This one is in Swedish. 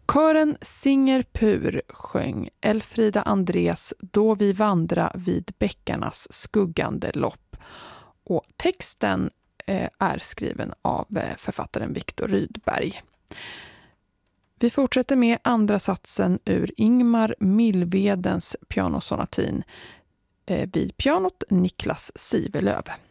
Kören Singer Pur sjöng Elfrida Andrés Då vi vandra vid bäckarnas skuggande lopp. Och texten är skriven av författaren Viktor Rydberg. Vi fortsätter med andra satsen ur Ingmar Millvedens pianosonatin. Vid pianot Niklas Sivelöv.